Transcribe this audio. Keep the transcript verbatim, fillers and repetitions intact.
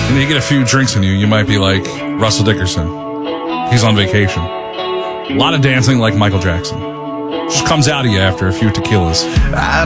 And you get a few drinks in you, you might be like Russell Dickerson. He's on vacation. A lot of dancing like Michael Jackson. Just comes out of you after a few tequilas. I